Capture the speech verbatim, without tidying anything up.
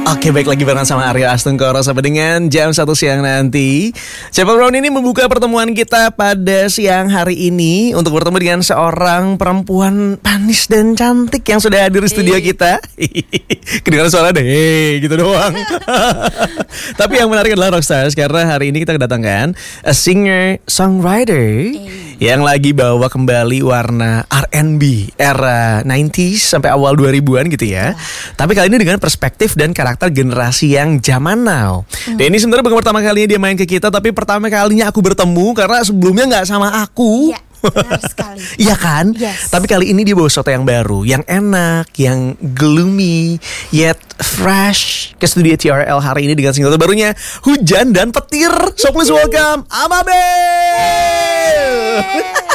Oke, baik lagi bareng sama Aryo Astungkoro sampai dengan jam satu siang nanti. Chapel Round ini membuka pertemuan kita pada siang hari ini untuk bertemu dengan seorang perempuan manis dan cantik yang sudah hadir di studio kita. Kedengaran suara deh, hey, gitu doang. Tapi yang menarik adalah Rockstars karena hari ini kita kedatangan a singer songwriter yang lagi bawa kembali warna R and B era sembilan puluhan sampai awal dua ribuan gitu ya. Tapi kali ini dengan perspektif dan karakter generasi yang zaman now. Hmm. Dan ini sebenarnya bukan pertama kalinya dia main ke kita, tapi pertama kalinya aku bertemu karena sebelumnya nggak sama aku. Iya, benar sekali. Iya kan? Yes. Tapi kali ini dia bawa sesuatu yang baru, yang enak, yang gloomy, yet fresh ke studio T R L hari ini dengan single terbarunya Hujan dan Petir. So please welcome Amabel.